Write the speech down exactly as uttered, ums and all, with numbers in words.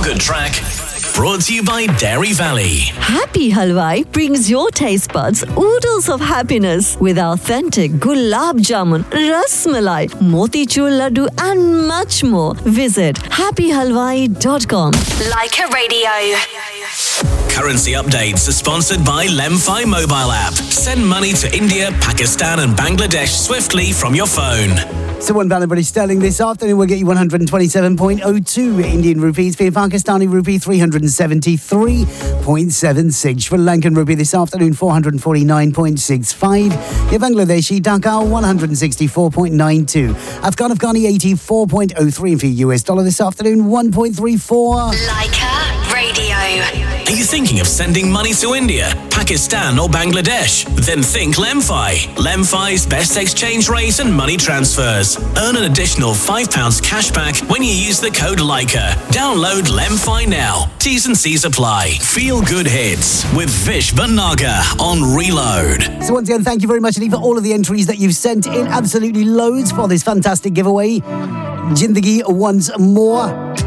feel-good track brought to you by Dairy Valley. Happy Halwai brings your taste buds oodles of happiness with authentic gulab jamun, ras malai, motichur laddu and much more. Visit happy halwai dot com. Leica Radio. Currency updates are sponsored by Lemfi mobile app. Send money to India, Pakistan and Bangladesh swiftly from your phone. So one pound British sterling this afternoon will get you one hundred twenty-seven point oh two Indian rupees. For Pakistani rupee, three hundred seventy-three point seven six. Sri Lankan rupee this afternoon, four hundred forty-nine point six five. Your Bangladeshi taka, one hundred sixty-four point nine two. Afghan Afghani, eighty-four point oh three. And for U S dollar this afternoon, one point three four. Leica Radio. Are you thinking of sending money to India, Pakistan or Bangladesh? Then think Lemfi. Lemfi's best exchange rate and money transfers. Earn an additional five pounds cash back when you use the code Leica. Download Lemfi now. T's and C's apply. Feel good hits with Vish Bhatnagar on Reload. So once again, thank you very much indeed for all of the entries that you've sent in. Absolutely loads for this fantastic giveaway. Jindagi once more.